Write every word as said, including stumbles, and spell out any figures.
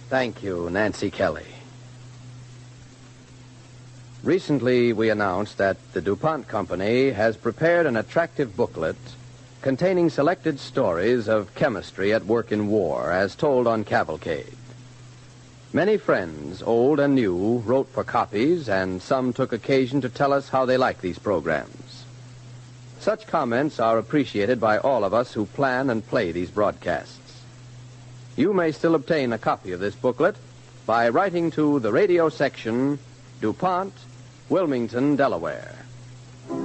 Thank you, Nancy Kelly. Recently, we announced that the DuPont Company has prepared an attractive booklet containing selected stories of chemistry at work in war, as told on Cavalcade. Many friends, old and new, wrote for copies, and some took occasion to tell us how they like these programs. Such comments are appreciated by all of us who plan and play these broadcasts. You may still obtain a copy of this booklet by writing to the radio section, DuPont, Wilmington, Delaware.